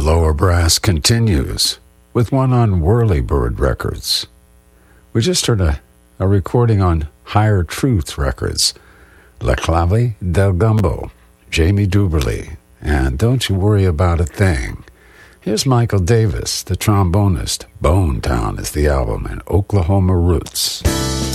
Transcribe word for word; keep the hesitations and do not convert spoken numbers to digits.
Lower Brass continues with one on Whirlybird Records. We just heard a, a recording on Higher Truth Records, La Clave del Gumbo, Jamie Duberly, and Don't You Worry About a Thing. Here's Michael Davis, the trombonist. Bone Town is the album, and Oklahoma Roots.